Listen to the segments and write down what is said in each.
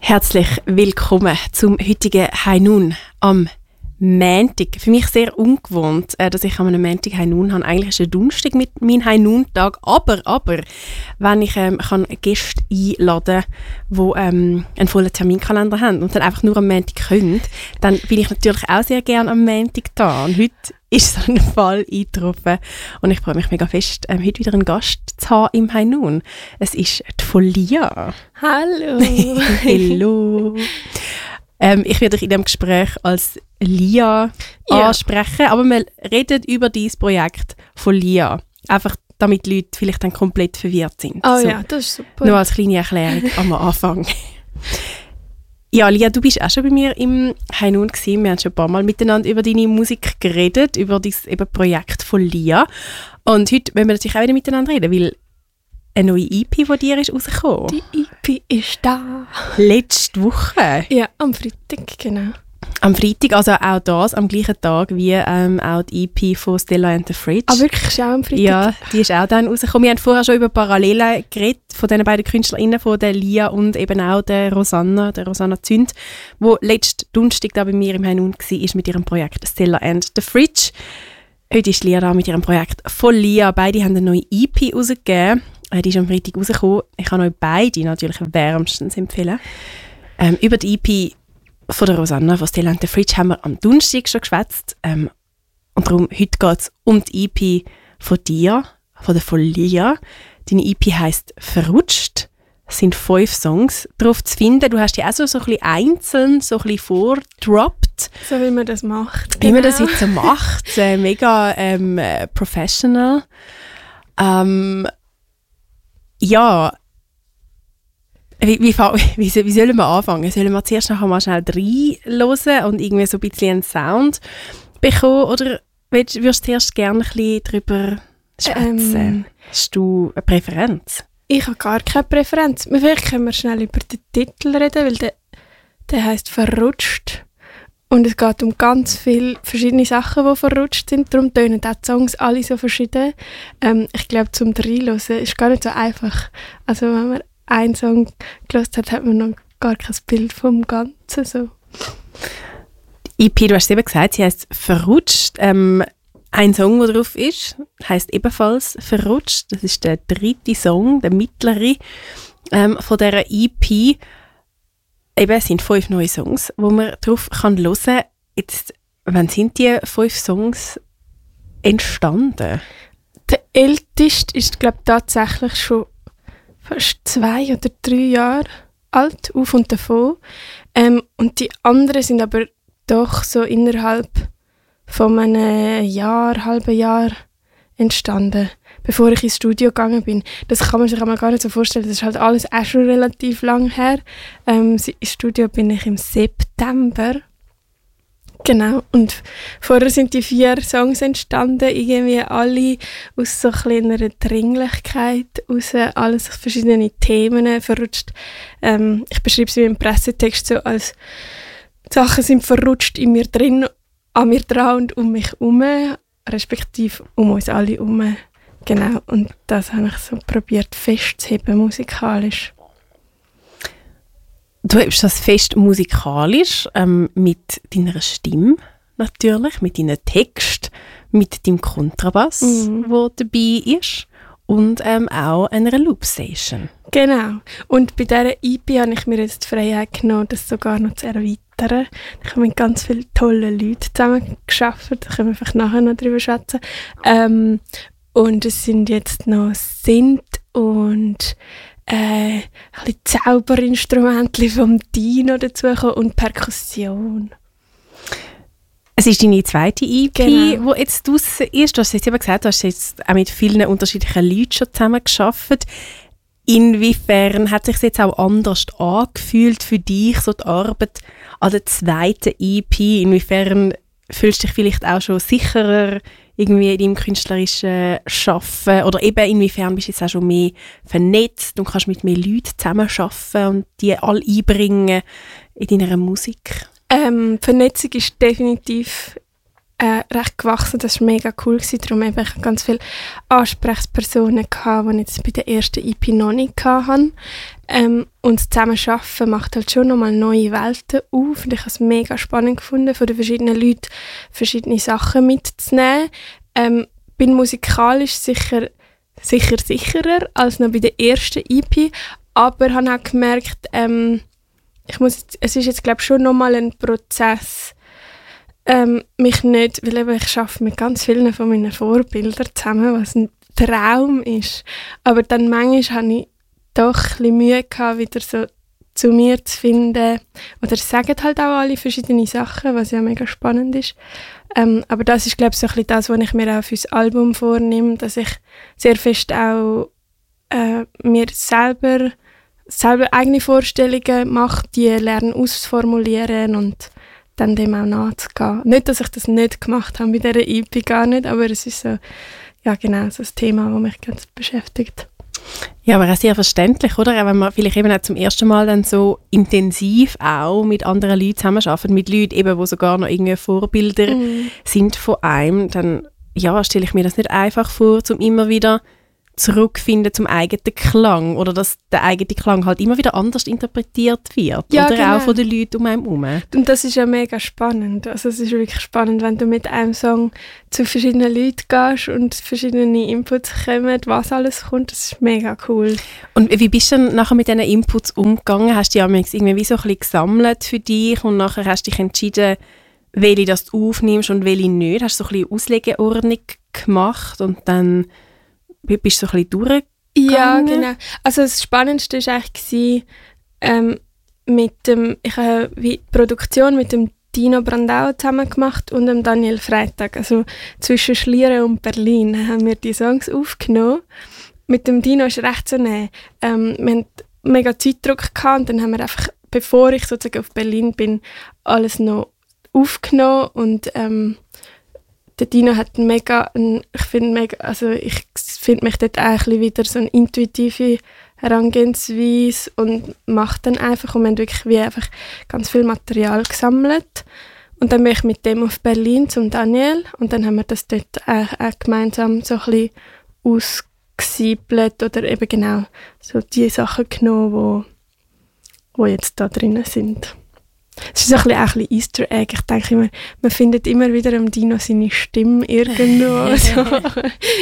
Herzlich willkommen zum heutigen High Noon am Montag. Für mich sehr ungewohnt, dass ich an einem Montag High Noon habe. Eigentlich ist es ein Donnerstag mit meinem High Noon Tag, aber wenn ich kann Gäste einladen kann, die einen vollen Terminkalender haben und dann einfach nur am Montag können, dann bin ich natürlich auch sehr gerne am Montag da. Und heute ist so ein Fall eingetroffen und ich freue mich mega fest, heute wieder einen Gast zu haben im High Noon. Es ist die Folia. Hallo. Hallo. Ich werde dich in diesem Gespräch als Lia ansprechen, aber wir reden über dein Projekt Folia. Einfach damit die Leute vielleicht dann komplett verwirrt sind. Oh so, ja, das ist super. Nur als kleine Erklärung am Anfang. Ja, Lia, du bist auch schon bei mir im High Noon gewesen. Wir haben schon ein paar Mal miteinander über deine Musik geredet, über dein Projekt Folia. Und heute wollen wir natürlich auch wieder miteinander reden, weil eine neue EP von dir ist rausgekommen. Die EP ist da. Letzte Woche. Ja, am Freitag, genau. Am Freitag, also auch das, am gleichen Tag wie auch die EP von Stella and the Fridge. Ah, wirklich? Ist auch am Freitag? Ja, die ist auch dann rausgekommen. Wir haben vorher schon über Parallelen geredet, von diesen beiden KünstlerInnen, von der Lia und eben auch der Rosanna Zünd, die letzten Donnerstag da bei mir im High Noon war mit ihrem Projekt Stella and the Fridge. Heute ist Lia da mit ihrem Projekt Folia. Beide haben eine neue EP rausgegeben. Die ist am Freitag rausgekommen. Ich kann euch beide natürlich wärmstens empfehlen. Über die EP von der Rosanna, von Stella and the Fridge, haben wir am Donnerstag schon geschwätzt. Und darum, heute geht es um die EP von dir, von der Folia. Deine EP heisst «Verrutscht». Es sind 5 Songs drauf zu finden. Du hast die auch so ein bisschen einzeln, so ein bisschen vordroppt. So wie man das macht. Wie man das jetzt so macht. Mega professional. Ja, wie sollen wir anfangen? Sollen wir zuerst noch mal schnell reinhören und irgendwie so ein bisschen einen Sound bekommen? Oder würdest du zuerst gerne ein bisschen darüber schwätzen? Hast du eine Präferenz? Ich habe gar keine Präferenz. Vielleicht können wir schnell über den Titel reden, weil der heisst «Verrutscht». Und es geht um ganz viele verschiedene Sachen, die verrutscht sind. Darum tönen auch die Songs alle so verschieden. Ich glaube, zum Reinhören ist gar nicht so einfach. Also wenn man einen Song gehört hat, hat man noch gar kein Bild vom Ganzen. So. Die EP, du hast es eben gesagt, sie heisst «Verrutscht». Ein Song, der drauf ist, heisst ebenfalls «Verrutscht». Das ist der 3. Song, der mittlere von dieser EP. Eben, es sind 5 neue Songs, die man drauf hören kann. Jetzt, wann sind die 5 Songs entstanden? Der älteste ist, glaube ich, tatsächlich schon fast 2 oder 3 Jahre alt, auf und davon. Und die anderen sind aber doch so innerhalb von einem halben Jahr entstanden, bevor ich ins Studio gegangen bin. Das kann man sich aber gar nicht so vorstellen. Das ist halt alles auch schon relativ lang her. Ins Studio bin ich im September. Genau. Und vorher sind die 4 Songs entstanden, irgendwie alle aus so kleiner Dringlichkeit raus, alles verschiedene Themen verrutscht. Ich beschreibe sie im Pressetext so als Sachen sind verrutscht in mir drin, an mir dran und um mich herum, respektive um uns alle herum. Genau, und das habe ich so probiert festzuheben musikalisch. Du hebst das fest musikalisch, mit deiner Stimme natürlich, mit deinem Text, mit deinem Kontrabass, der dabei ist und auch einer Loopstation. Genau, und bei dieser EP habe ich mir jetzt die Freiheit genommen, das sogar noch zu erweitern. Ich habe mit ganz vielen tollen Leuten zusammen gearbeitet, da können wir vielleicht nachher noch drüber schätzen. Und es sind jetzt noch Synth und ein bisschen Zauberinstrumente vom Dino dazugekommen und Perkussion. Es ist deine zweite EP, genau, die jetzt draussen ist. Du hast jetzt eben gesagt, du hast jetzt auch mit vielen unterschiedlichen Leuten schon zusammen gearbeitet. Inwiefern hat es sich jetzt auch anders angefühlt für dich, so die Arbeit an der zweiten EP? Inwiefern fühlst du dich vielleicht auch schon sicherer irgendwie in deinem künstlerischen Schaffen? Oder eben inwiefern bist du jetzt auch schon mehr vernetzt und kannst mit mehr Leuten zusammenarbeiten und die alle einbringen in deiner Musik? Die Vernetzung ist definitiv recht gewachsen. Das war mega cool. Darum habe ich ganz viele Ansprechpersonen, die ich jetzt bei der ersten EP noch nicht hatte. Und das Zusammenarbeiten macht halt schon nochmal neue Welten auf. Und ich habe es mega spannend gefunden, von den verschiedenen Leuten verschiedene Sachen mitzunehmen. Bin musikalisch sicherer als noch bei der ersten EP, aber habe auch gemerkt, es ist jetzt glaube ich schon nochmal ein Prozess, mich nicht, weil eben ich arbeite mit ganz vielen von meinen Vorbildern zusammen, was ein Traum ist, aber dann manchmal habe ich doch ein bisschen Mühe gehabt, wieder so zu mir zu finden, oder es sagen halt auch alle verschiedene Sachen, was ja mega spannend ist. Aber das ist, glaube ich, so ein bisschen das, was ich mir auch fürs Album vornehme, dass ich sehr fest auch mir selber eigene Vorstellungen mache, die lernen auszuformulieren und dann dem auch nachzugehen. Nicht, dass ich das nicht gemacht habe bei dieser EP, gar nicht, aber es ist so, ja genau, so ein Thema, das mich ganz beschäftigt. Ja, aber auch sehr verständlich, oder? Auch wenn man vielleicht eben auch zum ersten Mal dann so intensiv auch mit anderen Leuten zusammenarbeitet, mit Leuten eben, die sogar noch irgendwie Vorbilder sind von einem, dann ja, stelle ich mir das nicht einfach vor, um immer wieder zurückfinden zum eigenen Klang oder dass der eigene Klang halt immer wieder anders interpretiert wird, ja, oder genau. auch von den Leuten um einen herum. Und das ist ja mega spannend. Also es ist wirklich spannend, wenn du mit einem Song zu verschiedenen Leuten gehst und verschiedene Inputs kommen, was alles kommt, das ist mega cool. Und wie bist du dann nachher mit diesen Inputs umgegangen? Hast du ja irgendwie so ein bisschen gesammelt für dich und nachher hast du dich entschieden, welche das du aufnimmst und welche nicht? Hast du so ein bisschen Auslegeordnung gemacht und dann bist du so ein bisschen durchgegangen? Ja, genau. Also das Spannendste war eigentlich, ich habe die Produktion mit dem Dino Brandau zusammen gemacht und dem Daniel Freitag. Also zwischen Schlieren und Berlin haben wir die Songs aufgenommen. Mit dem Dino ist recht so wir hatten mega Zeitdruck gehabt und dann haben wir einfach, bevor ich sozusagen auf Berlin bin, alles noch aufgenommen und der Dino hat ich finde mich dort eigentlich wieder so eine intuitive Herangehensweise und macht dann einfach, und wir haben wirklich wie einfach ganz viel Material gesammelt. Und dann bin ich mit dem auf Berlin zum Daniel und dann haben wir das dort auch gemeinsam so ein bisschen ausgesiebelt oder eben genau so die Sachen genommen, die jetzt da drin sind. Es ist auch ein bisschen Easter Egg. Ich denke immer, man findet immer wieder am Dino seine Stimme irgendwo. So.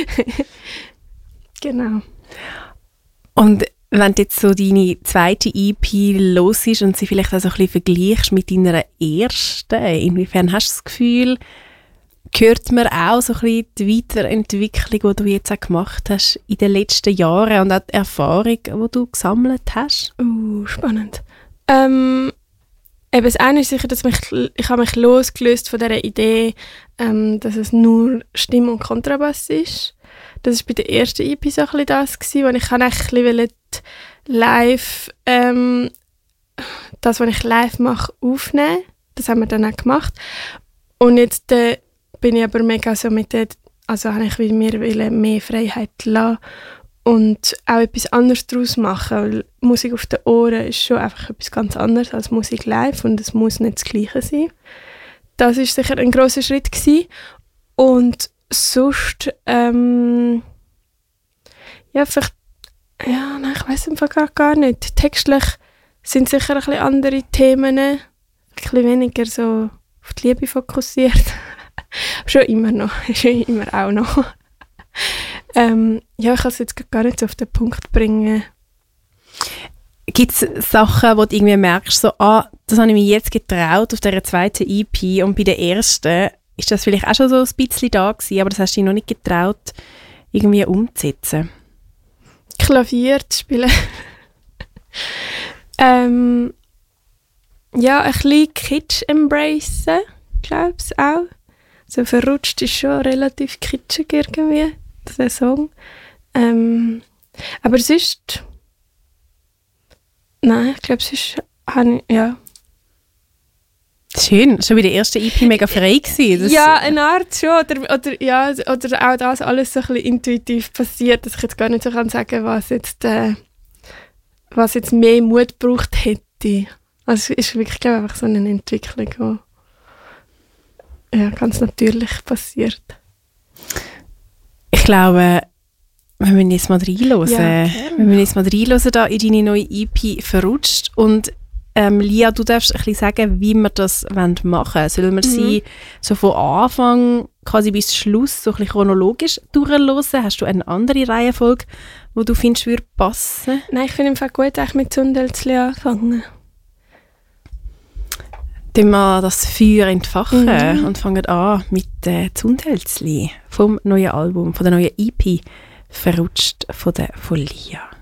Genau. Und wenn du jetzt so deine zweite EP los ist und sie vielleicht auch so ein bisschen vergleichst mit deiner ersten, inwiefern hast du das Gefühl, hört man auch so ein bisschen die Weiterentwicklung, die du jetzt auch gemacht hast in den letzten Jahren und auch die Erfahrung, die du gesammelt hast? Spannend. Eben das eine ist sicher, dass ich habe mich losgelöst von dieser Idee, dass es nur Stimme und Kontrabass ist. Das war bei der ersten EP so ein bisschen das gewesen, wo ich ein bisschen live, das, was ich live mache, aufnehmen. Das haben wir dann auch gemacht. Und jetzt bin ich aber mega so mit der, also habe ich mir mehr Freiheit lassen und auch etwas anderes daraus machen, weil Musik auf den Ohren ist schon einfach etwas ganz anderes als Musik live und es muss nicht das Gleiche sein. Das war sicher ein grosser Schritt gewesen. Und sonst, ich weiss einfach gar nicht. Textlich sind sicher ein bisschen andere Themen, ein bisschen weniger so auf die Liebe fokussiert. Schon immer auch noch. Ich kann es jetzt gar nicht so auf den Punkt bringen. Gibt es Sachen, wo du irgendwie merkst, so, das habe ich mir jetzt getraut auf dieser zweiten EP und bei der ersten ist das vielleicht auch schon so ein bisschen da gewesen, aber das hast du dich noch nicht getraut, irgendwie umzusetzen? Klavier zu spielen. Ein bisschen Kitsch embracen, glaube ich auch. So verrutscht ist schon relativ kitschig irgendwie, dieser Song. Aber sonst... Nein, ich glaube, sonst habe ich... Ja. Schön, schon bei der ersten EP mega frei gewesen. Ja, eine Art schon. Oder auch das alles so ein bisschen intuitiv passiert, dass ich jetzt gar nicht so kann sagen, was jetzt mehr Mut gebraucht hätte. Also es ist wirklich, glaube ich, einfach so eine Entwicklung, die ganz natürlich passiert. Ich glaube, Wir müssen jetzt mal reinhören. Ja, wir müssen jetzt mal reinhören da in deine neue EP «Verrutscht». Und Lia, du darfst ein bisschen sagen, wie wir das machen wollen. Sollen wir sie so von Anfang quasi bis Schluss so ein bisschen chronologisch durchhören? Hast du eine andere Reihenfolge, die du findest, würde passen? Nein, ich finde im Fall gut, eigentlich mit «Zundhölzli» anfangen. Dann wir das Feuer entfachen und fangen an mit «Zundhölzli» vom neuen Album, von der neuen EP «Verrutscht» von Lia.